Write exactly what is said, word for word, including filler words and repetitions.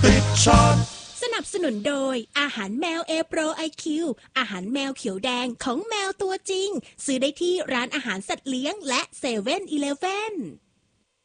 ติดชาร์ตสนับสนุนโดยอาหารแมวเอโปรไอคิวอาหารแมวเขียวแดงของแมวตัวจริงซื้อได้ที่ร้านอาหารสัตว์เลี้ยงและเซเว่นอีเลฟเว่น